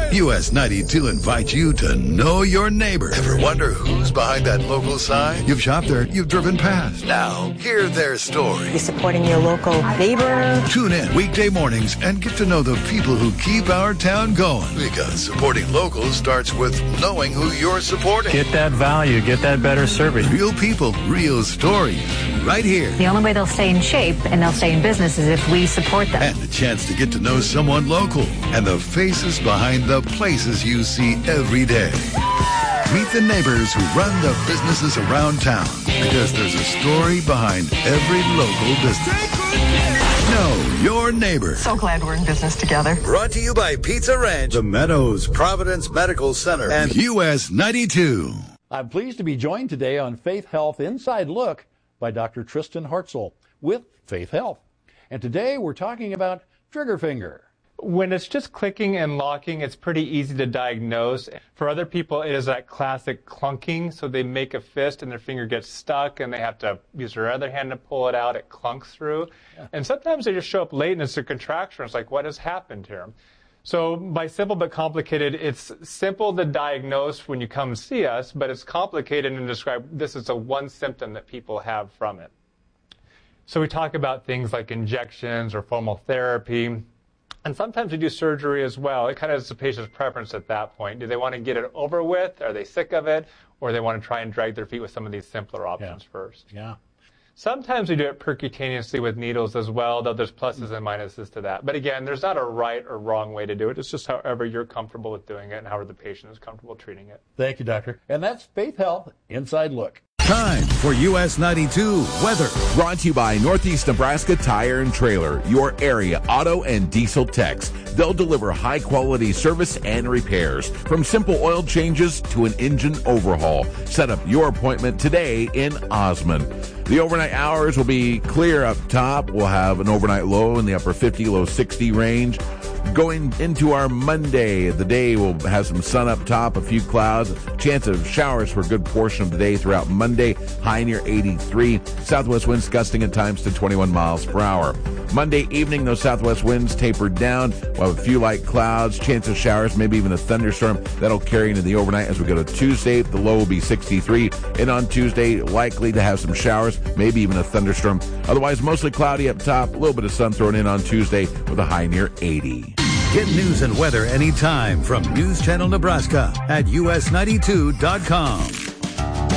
US 92 invites you to know your neighbor. Ever wonder who's behind that local sign? You've shopped there, you've driven past. Now, hear their story. You're supporting your local neighbor. Tune in weekday mornings and get to know the people who keep our town going. Because supporting locals starts with knowing who you're supporting. Get that value, get that better service. Real people, real stories, right here. The only way they'll stay in shape and they'll stay in business is if we support them. And the chance to get to know someone local and the faces behind the places you see every day. Meet the neighbors who run the businesses around town, because there's a story behind every local business. Know your neighbor. So glad we're in business together. Brought to you by Pizza Ranch, The Meadows, Providence Medical Center, and US 92. I'm pleased to be joined today on Faith Health Inside Look by Dr. Tristan Hartzell with Faith Health. And today we're talking about trigger finger. When it's just clicking and locking, it's pretty easy to diagnose. For other people, it is that classic clunking. So they make a fist and their finger gets stuck and they have to use their other hand to pull it out. It clunks through. Yeah. And sometimes they just show up late and it's a contraction. It's like, what has happened here? So by simple but complicated, it's simple to diagnose when you come see us, but it's complicated and describe this is one symptom that people have from it. So we talk about things like injections or fomal therapy. And sometimes we do surgery as well. It kind of is the patient's preference at that point. Do they want to get it over with? Are they sick of it? Or they want to try and drag their feet with some of these simpler options first? Yeah. Sometimes we do it percutaneously with needles as well, though there's pluses and minuses to that. But again, there's not a right or wrong way to do it. It's just however you're comfortable with doing it and however the patient is comfortable treating it. Thank you, Doctor. And that's Faith Health Inside Look. Time for US 92 weather. Brought to you by Northeast Nebraska Tire and Trailer, your area auto and diesel techs. They'll deliver high-quality service and repairs, from simple oil changes to an engine overhaul. Set up your appointment today in Osmond. The overnight hours will be clear up top. We'll have an overnight low in the upper 50, low 60 range. Going into our Monday, the day will have some sun up top, a few clouds, chance of showers for a good portion of the day throughout Monday, high near 83. Southwest winds gusting at times to 21 miles per hour. Monday evening, those southwest winds tapered down. We'll have a few light clouds, chance of showers, maybe even a thunderstorm. That'll carry into the overnight as we go to Tuesday. The low will be 63. And on Tuesday, likely to have some showers, maybe even a thunderstorm. Otherwise, mostly cloudy up top, a little bit of sun thrown in on Tuesday with a high near 80. Get news and weather anytime from News Channel Nebraska at us92.com.